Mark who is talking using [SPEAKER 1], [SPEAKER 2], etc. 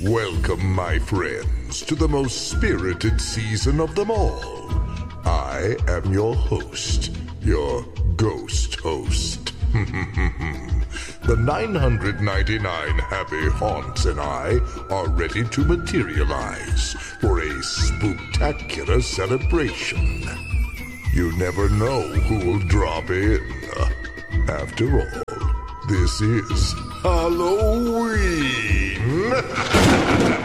[SPEAKER 1] Welcome, my friends, to the most spirited season of them all. I am your host, your ghost host. The 999 happy haunts and I are ready to materialize for a spooktacular celebration. You never know who will drop in. After all, this is Halloween.